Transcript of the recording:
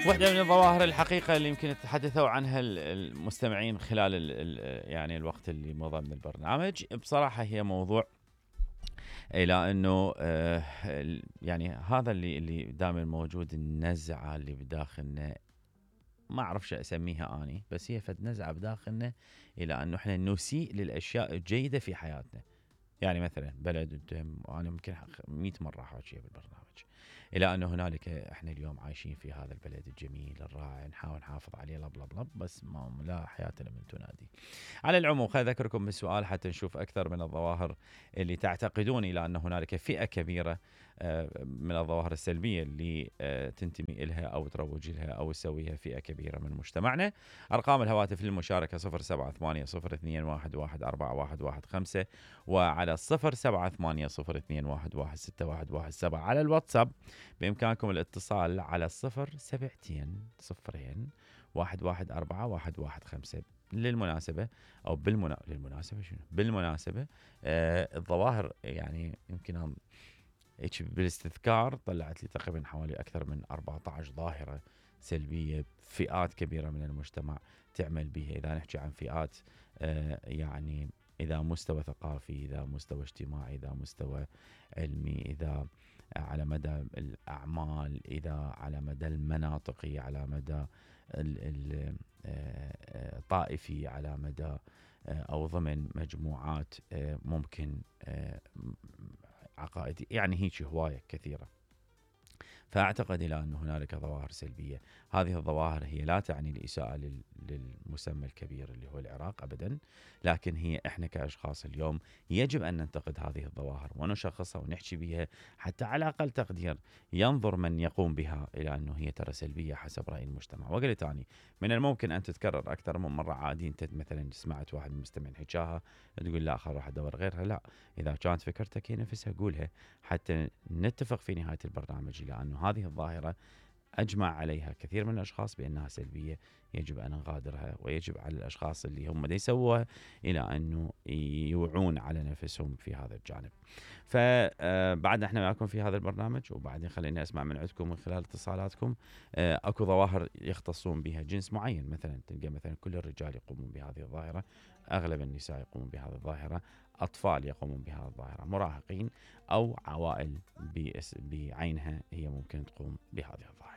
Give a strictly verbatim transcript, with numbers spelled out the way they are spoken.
واحدة من الظواهر الحقيقة اللي يمكن تحدثوا عنها ال- المستمعين خلال ال ال يعني الوقت اللي مضى من البرنامج، بصراحة هي موضوع إلى أنه آه، ال- يعني هذا اللي اللي دائما موجود، النزعة اللي بداخلنا. ما أعرف شو أسميها أني، بس هي فد نزعة بداخلنا إلى أنه إحنا نسيء للأشياء الجيدة في حياتنا. يعني مثلا بلد انت، انا يمكن مئة مره حاكيها بالبرنامج، الى انه هنالك احنا اليوم عايشين في هذا البلد الجميل الرائع، نحاول نحافظ عليه لب لب لب، بس ما لا حياه لمن تنادي. على العموم خليني اذكركم بالسؤال حتى نشوف اكثر من الظواهر اللي تعتقدون الى ان هنالك فئه كبيره آه، من الظواهر السلبيه اللي آه، تنتمي الها او تروج لها او تسويها فئه كبيره من مجتمعنا. ارقام الهواتف للمشاركه صفر سبعة ثمانية صفر اثنين واحد واحد أربعة واحد واحد خمسة، وعلى صفر سبعة ثمانية صفر اثنين واحد واحد ستة واحد واحد سبعة. على الواتساب بإمكانكم الاتصال على صفر سبعتين صفرين واحد واحد أربعة واحد واحد خمسة. للمناسبة أو بالمنا... للمناسبة شنو؟ بالمناسبة آه الظواهر يعني يمكن هم هيك بالاستذكار طلعت لي تقريبا حوالي أكثر من أربعة عشر ظاهرة سلبية، فئات كبيرة من المجتمع تعمل بها. إذا نحكي عن فئات آه يعني إذا مستوى ثقافي، إذا مستوى اجتماعي، إذا مستوى علمي، إذا على مدى الأعمال، إذا على مدى المناطقي، على مدى الطائفي، على مدى أو ضمن مجموعات ممكن عقائدي، يعني هيك هواية كثيرة. فأعتقد إلى أن هنالك ظواهر سلبية. هذه الظواهر هي لا تعني الإساءة لل- للمسمى الكبير اللي هو العراق أبدا، لكن هي إحنا كأشخاص اليوم يجب أن ننتقد هذه الظواهر ونشخصها ونحكي بها، حتى على أقل تقدير ينظر من يقوم بها إلى أنه هي ترى سلبية حسب رأي المجتمع. وقلت أني من الممكن أن تتكرر أكثر من مرة. عادي أنت مثلا سمعت واحد من المستمعين حكاها تقول لا خل أروح أدور غيرها، لا، إذا كانت فكرتك هي نفسها قولها حتى نتفق في نهاية البرنامج إلى أنه هذه الظاهرة أجمع عليها كثير من الأشخاص بأنها سلبية، يجب أن نغادرها، ويجب على الأشخاص اللي هم دي يسووها إلى أنه يوعون على نفسهم في هذا الجانب. فبعد احنا معكم في هذا البرنامج، وبعدين خليني أسمع من عندكم من خلال اتصالاتكم. آه، أكو ظواهر يختصون بها جنس معين، مثلا تلقى مثلا كل الرجال يقومون بهذه الظاهرة، أغلب النساء يقومون بهذه الظاهرة، أطفال يقومون بهذه الظاهرة، مراهقين أو عوائل بأس- بعينها هي ممكن تقوم بهذه الظاهرة.